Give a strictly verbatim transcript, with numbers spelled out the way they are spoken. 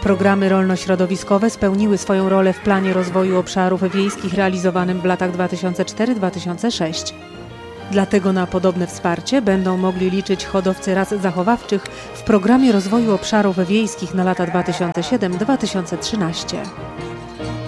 Programy rolno-środowiskowe spełniły swoją rolę w planie rozwoju obszarów wiejskich realizowanym w latach dwa tysiące czwartym do dwa tysiące szóstego. Dlatego na podobne wsparcie będą mogli liczyć hodowcy ras zachowawczych w Programie Rozwoju Obszarów Wiejskich na lata dwa tysiące siódmy do dwa tysiące trzynastego.